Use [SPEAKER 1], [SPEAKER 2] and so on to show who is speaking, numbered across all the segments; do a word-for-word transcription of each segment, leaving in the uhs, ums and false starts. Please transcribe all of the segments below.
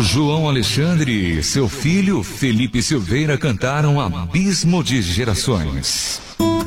[SPEAKER 1] João Alexandre e seu filho Felipe Silveira cantaram Abismo de Gerações.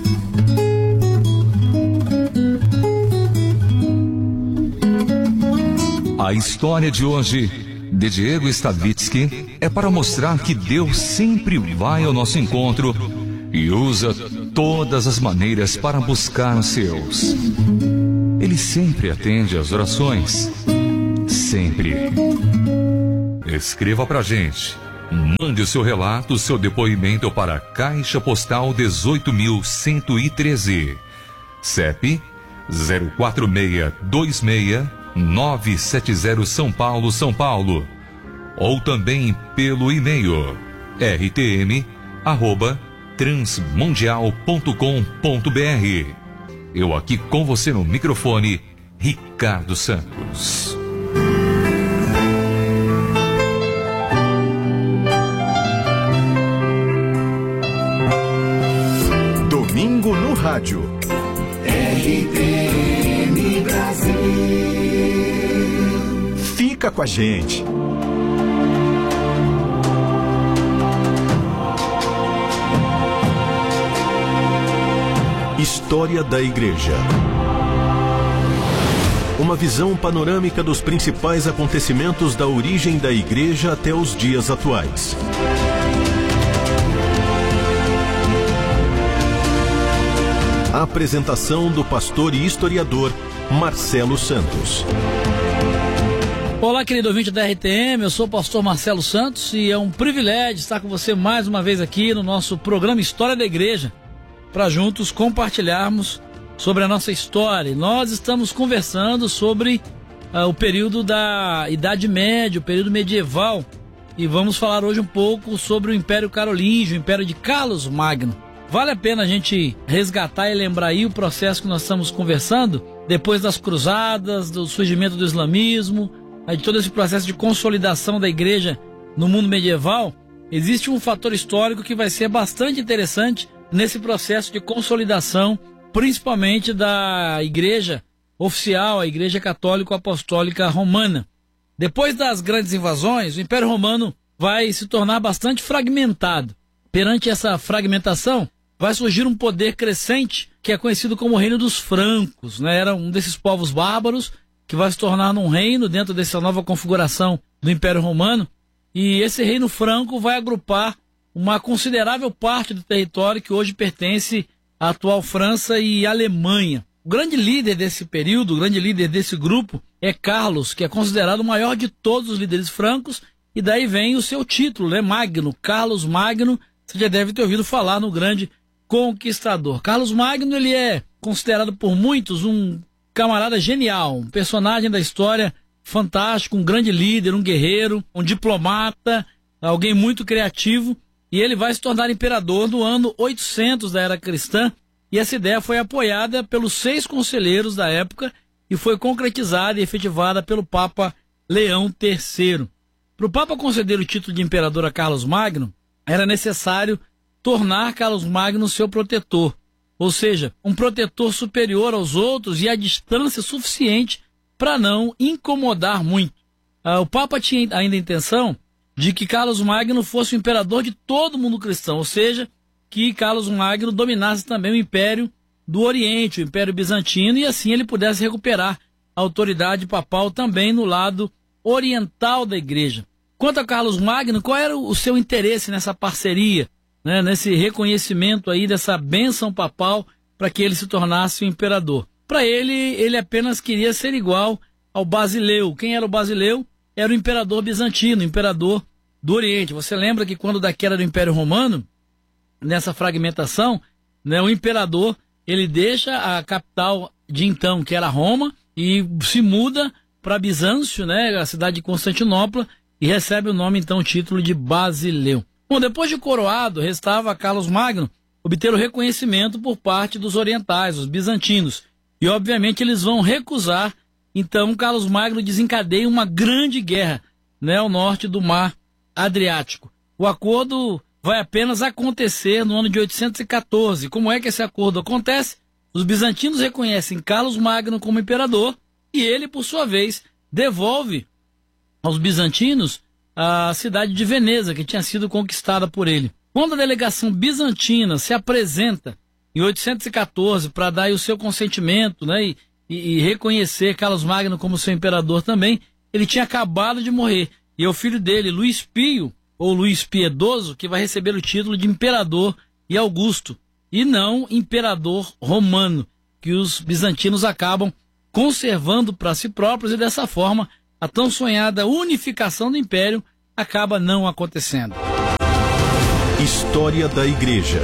[SPEAKER 1] A história de hoje, de Diego Stavitsky, é para mostrar que Deus sempre vai ao nosso encontro e usa todas as maneiras para buscar os seus. Ele sempre atende às orações. Sempre. Escreva pra gente. Mande o seu relato, o seu depoimento para a Caixa Postal dezoito mil cento e treze. C E P zero quatro seis dois seis nove sete zero São Paulo, São Paulo. Ou também pelo e-mail r t m arroba transmundial ponto com ponto b r. Eu aqui com você no microfone, Ricardo Santos.
[SPEAKER 2] Domingo no rádio.
[SPEAKER 3] R T M Brasil.
[SPEAKER 2] Fica com a gente. História da Igreja. Uma visão panorâmica dos principais acontecimentos da origem da Igreja até os dias atuais. A apresentação do pastor e historiador Marcelo Santos.
[SPEAKER 4] Olá, querido ouvinte da R T M, eu sou o pastor Marcelo Santos e é um privilégio estar com você mais uma vez aqui no nosso programa História da Igreja, para juntos compartilharmos sobre a nossa história. E nós estamos conversando sobre uh, o período da Idade Média, o período medieval, e vamos falar hoje um pouco sobre o Império Carolíngio, o Império de Carlos Magno. Vale a pena a gente resgatar e lembrar aí o processo que nós estamos conversando, depois das cruzadas, do surgimento do islamismo, de todo esse processo de consolidação da igreja no mundo medieval. Existe um fator histórico que vai ser bastante interessante nesse processo de consolidação, principalmente da igreja oficial, a Igreja Católico-Apostólica Romana. Depois das grandes invasões, o Império Romano vai se tornar bastante fragmentado. Perante essa fragmentação, vai surgir um poder crescente que é conhecido como o Reino dos Francos, né? Era um desses povos bárbaros que vai se tornar um reino dentro dessa nova configuração do Império Romano, e esse reino franco vai agrupar uma considerável parte do território que hoje pertence à atual França e Alemanha. O grande líder desse período, o grande líder desse grupo é Carlos, que é considerado o maior de todos os líderes francos, e daí vem o seu título, né? Magno, Carlos Magno. Você já deve ter ouvido falar no grande conquistador. Carlos Magno, ele é considerado por muitos um camarada genial, um personagem da história fantástico, um grande líder, um guerreiro, um diplomata, alguém muito criativo, e ele vai se tornar imperador no ano oitocentos da era cristã, e essa ideia foi apoiada pelos seis conselheiros da época e foi concretizada e efetivada pelo Papa Leão terceiro. Para o Papa conceder o título de imperador a Carlos Magno, era necessário tornar Carlos Magno seu protetor, ou seja, um protetor superior aos outros e a distância suficiente para não incomodar muito. Ah, o Papa tinha ainda a intenção de que Carlos Magno fosse o imperador de todo o mundo cristão, ou seja, que Carlos Magno dominasse também o Império do Oriente, o Império Bizantino, e assim ele pudesse recuperar a autoridade papal também no lado oriental da igreja. Quanto a Carlos Magno, qual era o seu interesse nessa parceria, né, nesse reconhecimento aí dessa bênção papal para que ele se tornasse o imperador? Para ele, ele apenas queria ser igual ao Basileu. Quem era o Basileu? Era o imperador bizantino, o imperador do Oriente. Você lembra que quando da queda do Império Romano, nessa fragmentação, né, o imperador ele deixa a capital de então, que era Roma, e se muda para Bizâncio, né, a cidade de Constantinopla, e recebe o nome, então, o título de Basileu. Bom, depois de coroado, restava a Carlos Magno obter o reconhecimento por parte dos orientais, os bizantinos. E, obviamente, eles vão recusar. Então, Carlos Magno desencadeia uma grande guerra, né, ao norte do Mar Adriático. O acordo vai apenas acontecer no ano de oitocentos e quatorze. Como é que esse acordo acontece? Os bizantinos reconhecem Carlos Magno como imperador e ele, por sua vez, devolve aos bizantinos a cidade de Veneza, que tinha sido conquistada por ele. Quando a delegação bizantina se apresenta em oitocentos e quatorze para dar aí o seu consentimento, né, e, e, e reconhecer Carlos Magno como seu imperador também, ele tinha acabado de morrer. E é o filho dele, Luís Pio, ou Luís Piedoso, que vai receber o título de imperador e Augusto, e não imperador romano, que os bizantinos acabam conservando para si próprios, e dessa forma a tão sonhada unificação do império acaba não acontecendo.
[SPEAKER 2] História da Igreja.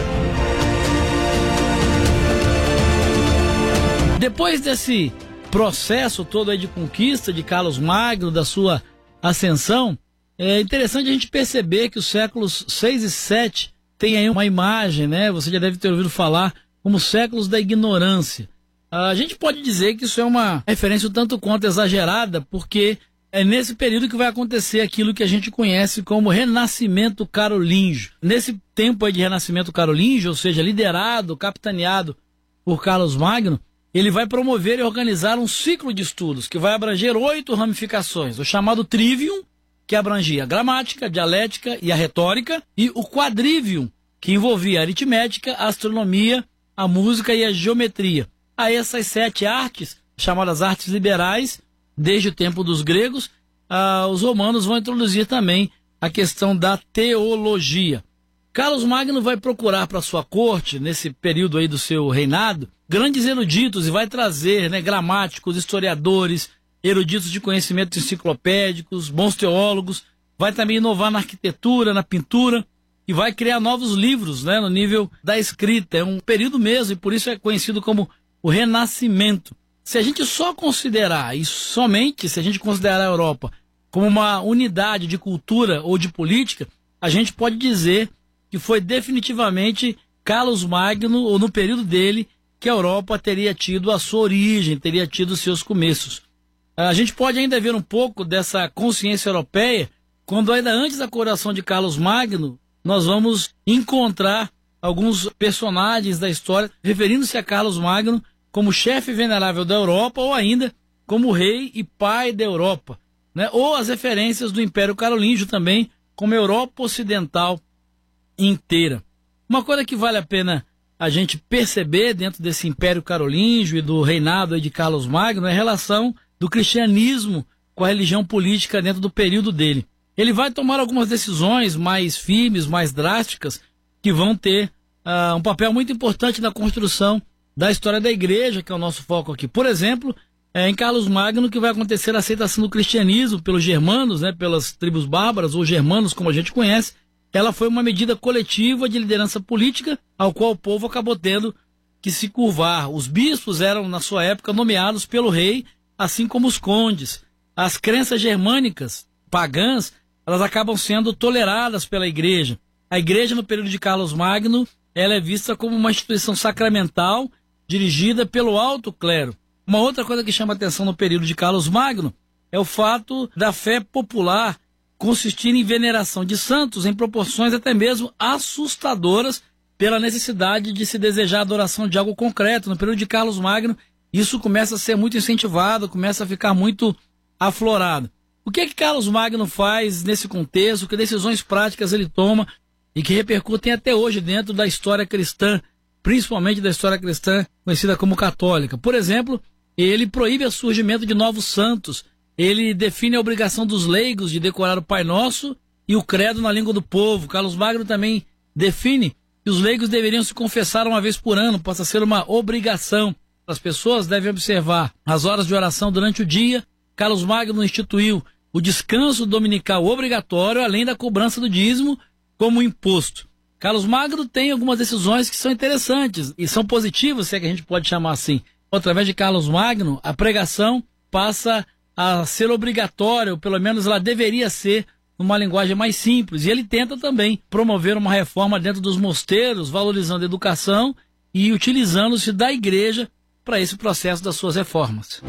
[SPEAKER 4] Depois desse processo todo aí de conquista de Carlos Magno, da sua ascensão, é interessante a gente perceber que os séculos seis e sete tem aí uma imagem, né? Você já deve ter ouvido falar como séculos da ignorância. A gente pode dizer que isso é uma referência um tanto quanto exagerada, porque é nesse período que vai acontecer aquilo que a gente conhece como Renascimento Carolíngio. Nesse tempo aí de Renascimento Carolíngio, ou seja, liderado, capitaneado por Carlos Magno, ele vai promover e organizar um ciclo de estudos que vai abranger oito ramificações, o chamado Trivium, que abrangia a gramática, a dialética e a retórica, e o Quadrivium, que envolvia a aritmética, a astronomia, a música e a geometria. A essas sete artes, chamadas artes liberais, desde o tempo dos gregos, ah, os romanos vão introduzir também a questão da teologia. Carlos Magno vai procurar para sua corte, nesse período aí do seu reinado, grandes eruditos, e vai trazer, né, gramáticos, historiadores, eruditos de conhecimentos enciclopédicos, bons teólogos, vai também inovar na arquitetura, na pintura, e vai criar novos livros, né, no nível da escrita. É um período mesmo, e por isso é conhecido como o Renascimento. Se a gente só considerar, e somente se a gente considerar a Europa como uma unidade de cultura ou de política, a gente pode dizer que foi definitivamente Carlos Magno, ou no período dele, que a Europa teria tido a sua origem, teria tido seus começos. A gente pode ainda ver um pouco dessa consciência europeia quando, ainda antes da coroação de Carlos Magno, nós vamos encontrar alguns personagens da história referindo-se a Carlos Magno como chefe venerável da Europa, ou ainda como rei e pai da Europa, né? Ou as referências do Império Carolíngio também, como Europa Ocidental inteira. Uma coisa que vale a pena a gente perceber dentro desse Império Carolíngio e do reinado de Carlos Magno é a relação do cristianismo com a religião política dentro do período dele. Ele vai tomar algumas decisões mais firmes, mais drásticas, que vão ter uh, um papel muito importante na construção da história da igreja, que é o nosso foco aqui. Por exemplo, é em Carlos Magno que vai acontecer a aceitação do cristianismo pelos germanos, né, pelas tribos bárbaras, ou germanos, como a gente conhece. Ela foi uma medida coletiva de liderança política, ao qual o povo acabou tendo que se curvar. Os bispos eram, na sua época, nomeados pelo rei, assim como os condes. As crenças germânicas, pagãs, elas acabam sendo toleradas pela igreja. A igreja, no período de Carlos Magno, ela é vista como uma instituição sacramental, dirigida pelo alto clero. Uma outra coisa que chama atenção no período de Carlos Magno é o fato da fé popular consistir em veneração de santos em proporções até mesmo assustadoras, pela necessidade de se desejar a adoração de algo concreto. No período de Carlos Magno, isso começa a ser muito incentivado, começa a ficar muito aflorado. O que é que Carlos Magno faz nesse contexto? Que decisões práticas ele toma e que repercutem até hoje dentro da história cristã, principalmente da história cristã conhecida como católica? Por exemplo, ele proíbe o surgimento de novos santos. Ele define a obrigação dos leigos de decorar o Pai Nosso e o credo na língua do povo. Carlos Magno também define que os leigos deveriam se confessar uma vez por ano, passa a ser uma obrigação. As pessoas devem observar as horas de oração durante o dia. Carlos Magno instituiu o descanso dominical obrigatório, além da cobrança do dízimo como imposto. Carlos Magno tem algumas decisões que são interessantes e são positivas, se é que a gente pode chamar assim. Através de Carlos Magno, a pregação passa a ser obrigatória, ou pelo menos ela deveria ser, numa linguagem mais simples. E ele tenta também promover uma reforma dentro dos mosteiros, valorizando a educação e utilizando-se da igreja para esse processo das suas reformas.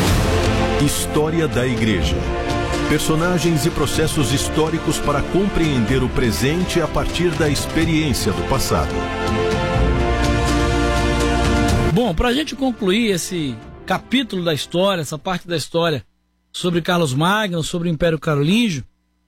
[SPEAKER 2] História da Igreja. Personagens e processos históricos para compreender o presente a partir da experiência do passado.
[SPEAKER 4] Bom, para a gente concluir esse capítulo da história, essa parte da história sobre Carlos Magno, sobre o Império Carolíngio,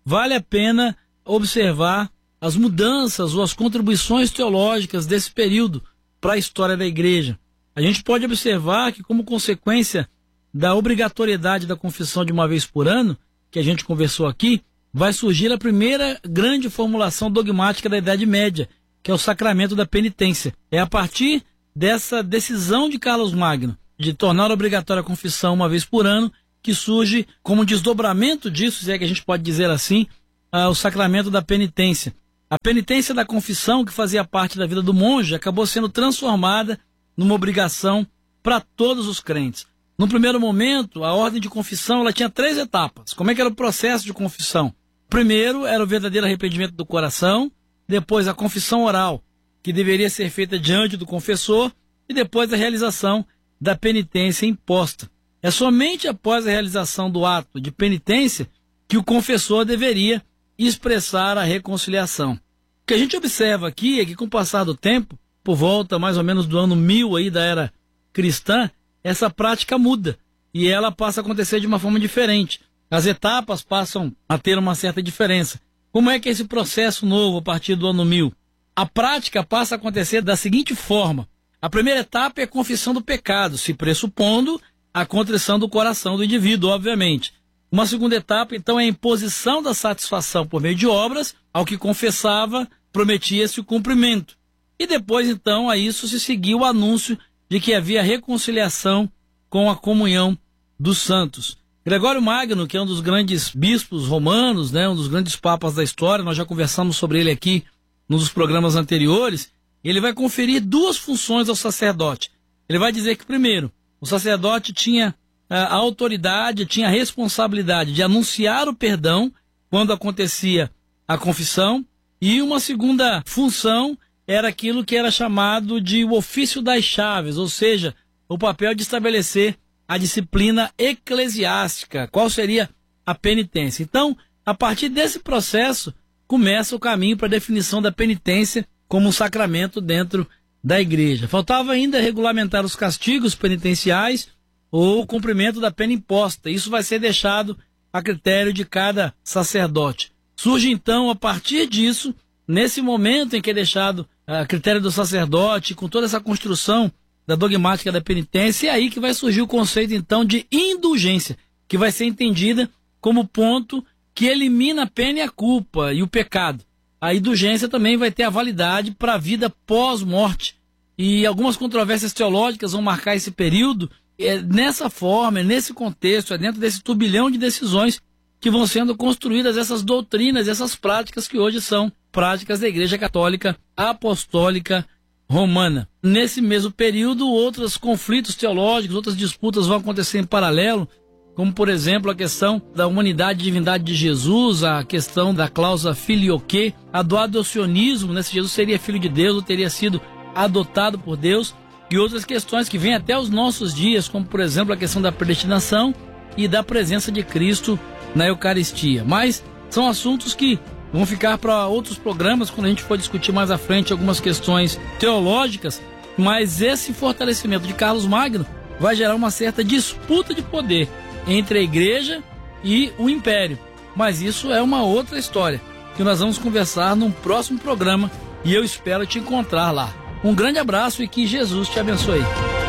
[SPEAKER 4] vale a pena observar as mudanças ou as contribuições teológicas desse período para a história da igreja. A gente pode observar que, como consequência da obrigatoriedade da confissão de uma vez por ano, que a gente conversou aqui, vai surgir a primeira grande formulação dogmática da Idade Média, que é o sacramento da penitência. É a partir dessa decisão de Carlos Magno de tornar obrigatória a confissão uma vez por ano, que surge como desdobramento disso, se é que a gente pode dizer assim, uh, o sacramento da penitência. A penitência da confissão, que fazia parte da vida do monge, acabou sendo transformada numa obrigação para todos os crentes. No primeiro momento, a ordem de confissão ela tinha três etapas. Como é que era o processo de confissão? Primeiro era o verdadeiro arrependimento do coração, depois a confissão oral, que deveria ser feita diante do confessor, e depois a realização da penitência imposta. É somente após a realização do ato de penitência que o confessor deveria expressar a reconciliação. O que a gente observa aqui é que, com o passar do tempo, por volta mais ou menos do ano mil aí da era cristã, essa prática muda e ela passa a acontecer de uma forma diferente. As etapas passam a ter uma certa diferença. Como é que é esse processo novo a partir do ano mil? A prática passa a acontecer da seguinte forma. A primeira etapa é a confissão do pecado, se pressupondo a contrição do coração do indivíduo, obviamente. Uma segunda etapa, então, é a imposição da satisfação por meio de obras, ao que confessava, prometia-se o cumprimento. E depois, então, a isso se seguiu o anúncio de que havia reconciliação com a comunhão dos santos. Gregório Magno, que é um dos grandes bispos romanos, né, um dos grandes papas da história, nós já conversamos sobre ele aqui nos programas anteriores, ele vai conferir duas funções ao sacerdote. Ele vai dizer que, primeiro, o sacerdote tinha a autoridade, tinha a responsabilidade de anunciar o perdão quando acontecia a confissão, e uma segunda função era aquilo que era chamado de o ofício das chaves, ou seja, o papel de estabelecer a disciplina eclesiástica, qual seria a penitência. Então, a partir desse processo, começa o caminho para a definição da penitência como um sacramento dentro da igreja. Faltava ainda regulamentar os castigos penitenciais ou o cumprimento da pena imposta. Isso vai ser deixado a critério de cada sacerdote. Surge então, a partir disso, nesse momento em que é deixado a critério do sacerdote, com toda essa construção da dogmática da penitência, é aí que vai surgir o conceito então de indulgência, que vai ser entendida como ponto que elimina a pena e a culpa e o pecado. A indulgência também vai ter a validade para a vida pós-morte. E algumas controvérsias teológicas vão marcar esse período. É nessa forma, é nesse contexto, é dentro desse turbilhão de decisões que vão sendo construídas essas doutrinas, essas práticas que hoje são práticas da Igreja Católica Apostólica Romana. Nesse mesmo período, outros conflitos teológicos, outras disputas vão acontecer em paralelo, como, por exemplo, a questão da humanidade e divindade de Jesus, a questão da cláusula filioque, a do adocionismo, né, se Jesus seria filho de Deus ou teria sido adotado por Deus, e outras questões que vêm até os nossos dias, como, por exemplo, a questão da predestinação e da presença de Cristo na Eucaristia. Mas são assuntos que vão ficar para outros programas, quando a gente for discutir mais à frente algumas questões teológicas, mas esse fortalecimento de Carlos Magno vai gerar uma certa disputa de poder entre a igreja e o império. Mas isso é uma outra história, que nós vamos conversar num próximo programa, e eu espero te encontrar lá. Um grande abraço e que Jesus te abençoe.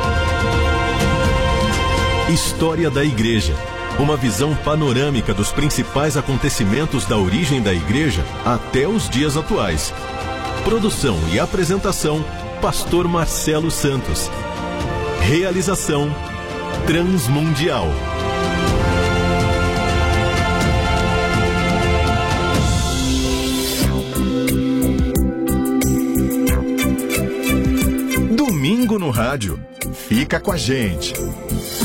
[SPEAKER 2] História da Igreja. Uma visão panorâmica dos principais acontecimentos da origem da Igreja até os dias atuais. Produção e apresentação, Pastor Marcelo Santos. Realização Transmundial.
[SPEAKER 5] Domingo no rádio. Fica com a gente.